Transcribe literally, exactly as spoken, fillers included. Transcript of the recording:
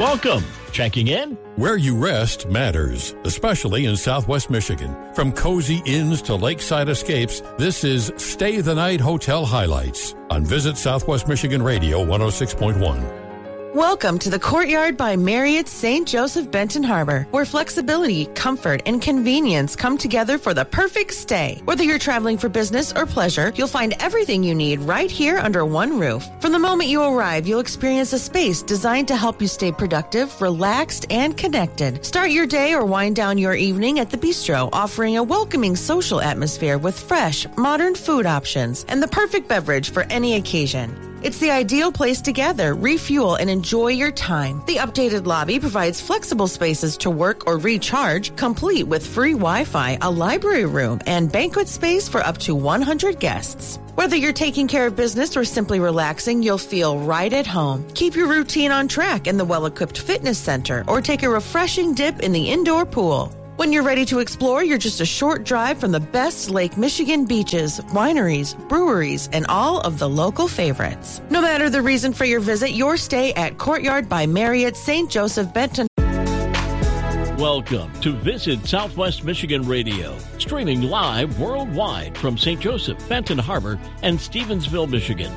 Welcome. Checking in? Where you rest matters, especially in Southwest Michigan. From cozy inns to lakeside escapes, this is Stay the Night Hotel Highlights on Visit Southwest Michigan Radio one oh six point one. Welcome to the Courtyard by Marriott Saint Joseph Benton Harbor, where flexibility, comfort, and convenience come together for the perfect stay. Whether you're traveling for business or pleasure, you'll find everything you need right here under one roof. From the moment you arrive, you'll experience a space designed to help you stay productive, relaxed, and connected. Start your day or wind down your evening at the bistro, offering a welcoming social atmosphere with fresh, modern food options and the perfect beverage for any occasion. It's the ideal place to gather, refuel, and enjoy your time. The updated lobby provides flexible spaces to work or recharge, complete with free Wi-Fi, a library room, and banquet space for up to one hundred guests. Whether you're taking care of business or simply relaxing, you'll feel right at home. Keep your routine on track in the well-equipped fitness center or take a refreshing dip in the indoor pool. When you're ready to explore, you're just a short drive from the best Lake Michigan beaches, wineries, breweries, and all of the local favorites. No matter the reason for your visit, your stay at Courtyard by Marriott Saint Joseph Benton. Welcome to Visit Southwest Michigan Radio, streaming live worldwide from Saint Joseph, Benton Harbor, and Stevensville, Michigan.